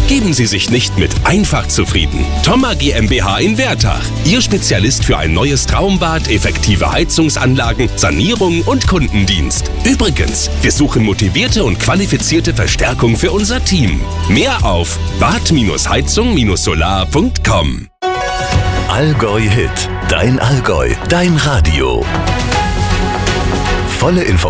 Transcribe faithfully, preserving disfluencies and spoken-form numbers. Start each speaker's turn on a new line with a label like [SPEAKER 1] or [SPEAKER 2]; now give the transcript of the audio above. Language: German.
[SPEAKER 1] Geben Sie sich nicht mit einfach zufrieden. Thoma GmbH in Wertach. Ihr Spezialist für ein neues Traumbad, effektive Heizungsanlagen, Sanierung und Kundendienst. Übrigens, wir suchen motivierte und qualifizierte Verstärkung für unser Team. Mehr auf bad heizung solar punkt com.
[SPEAKER 2] Allgäu Hit. Dein Allgäu. Dein Radio. Volle Informationen